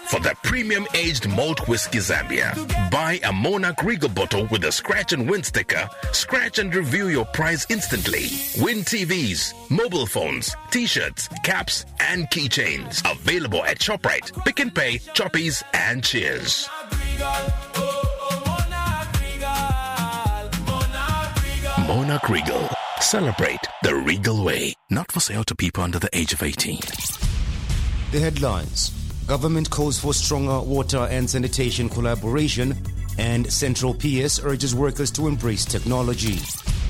for the premium aged malt whiskey Zambia. Buy a Monarch Regal bottle with a scratch and win sticker. Scratch and review your prize instantly. Win TVs, mobile phones, t-shirts, caps, and keychains. Available at ShopRite, Pick n Pay, Choppies, and Cheers. Monarch Regal. Celebrate the Regal way. Not for sale to people under the age of 18. The headlines. Government calls for stronger water and sanitation collaboration, and Central PS urges workers to embrace technology.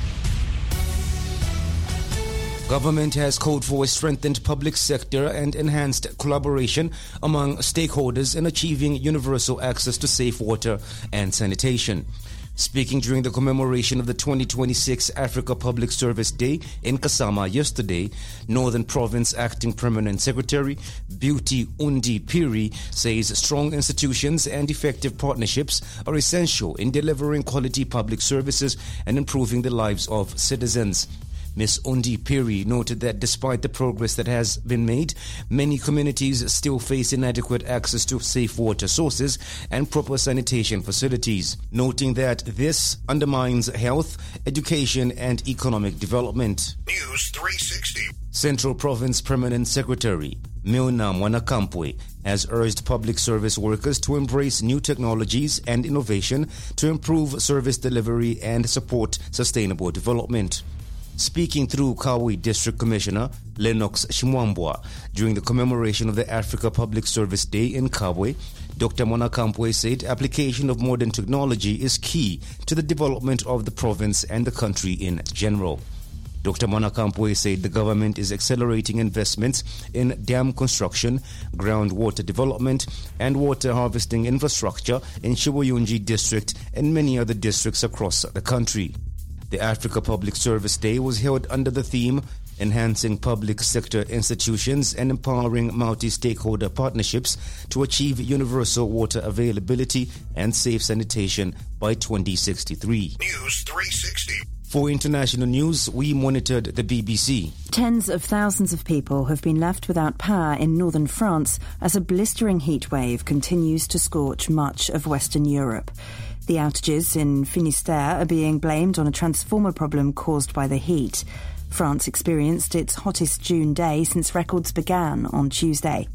Government has called for a strengthened public sector and enhanced collaboration among stakeholders in achieving universal access to safe water and sanitation. Speaking during the commemoration of the 2026 Africa Public Service Day in Kasama yesterday, Northern Province Acting Permanent Secretary Beauty Undi Piri says strong institutions and effective partnerships are essential in delivering quality public services and improving the lives of citizens. Ms. Undi Piri noted that despite the progress that has been made, many communities still face inadequate access to safe water sources and proper sanitation facilities, noting that this undermines health, education, and economic development. News 360. Central Province Permanent Secretary Milna Mwanakampwe has urged public service workers to embrace new technologies and innovation to improve service delivery and support sustainable development. Speaking through Kawi District Commissioner Lennox Shimwambwa during the commemoration of the Africa Public Service Day in Kabwe, Dr. Mwanakampwe said application of modern technology is key to the development of the province and the country in general. Dr. Mwanakampwe said the government is accelerating investments in dam construction, groundwater development, and water harvesting infrastructure in Shibuyunji District and many other districts across the country. The Africa Public Service Day was held under the theme Enhancing Public Sector Institutions and Empowering Multi-Stakeholder Partnerships to Achieve Universal Water Availability and Safe Sanitation by 2063. News 360. For international news, we monitored the BBC. Tens of thousands of people have been left without power in northern France as a blistering heat wave continues to scorch much of Western Europe. The outages in Finistère are being blamed on a transformer problem caused by the heat. France experienced its hottest June day since records began on Tuesday.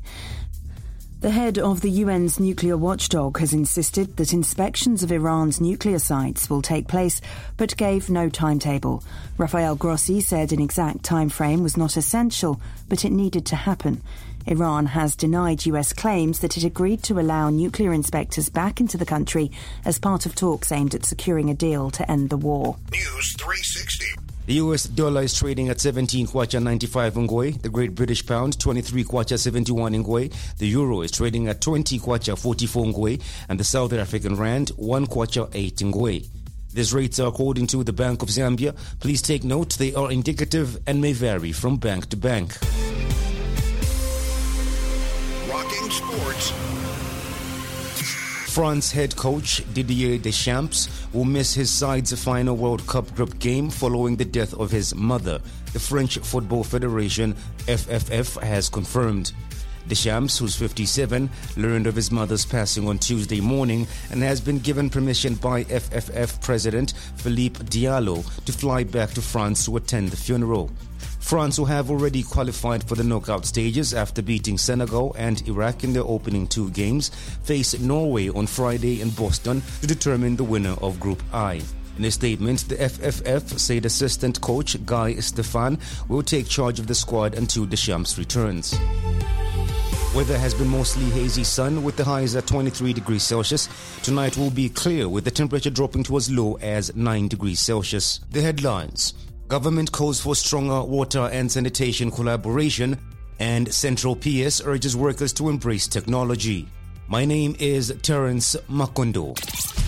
The head of the UN's nuclear watchdog has insisted that inspections of Iran's nuclear sites will take place, but gave no timetable. Rafael Grossi said an exact time frame was not essential, but it needed to happen. Iran has denied US claims that it agreed to allow nuclear inspectors back into the country as part of talks aimed at securing a deal to end the war. News 360. The US dollar is trading at 17 kwacha 95 ngwe, the Great British Pound 23 kwacha 71 ngwe, the Euro is trading at 20 kwacha 44 ngwe, and the South African Rand 1 kwacha 8 ngwe. These rates are according to the Bank of Zambia. Please take note they are indicative and may vary from bank to bank. Rocking Sports. France head coach Didier Deschamps will miss his side's final World Cup group game following the death of his mother, the French Football Federation FFF has confirmed. Deschamps, who's 57, learned of his mother's passing on Tuesday morning and has been given permission by FFF President Philippe Diallo to fly back to France to attend the funeral. France, who have already qualified for the knockout stages after beating Senegal and Iraq in their opening two games, face Norway on Friday in Boston to determine the winner of Group I. In a statement, the FFF said assistant coach Guy Stefan will take charge of the squad until Deschamps returns. Weather has been mostly hazy sun with the highs at 23 degrees Celsius. Tonight will be clear with the temperature dropping to as low as 9 degrees Celsius. The headlines. Government calls for stronger water and sanitation collaboration, and Central PS urges workers to embrace technology. My name is Terence Makondo.